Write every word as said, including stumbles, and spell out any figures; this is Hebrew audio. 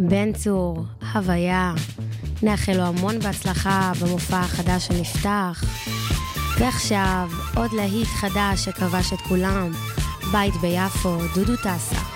בן צור, הוויה, נאחל לו המון בהצלחה במופע החדש שנפתח. ועכשיו עוד להיט חדש שכבש את כולם, בית ביפו, דודו טסה.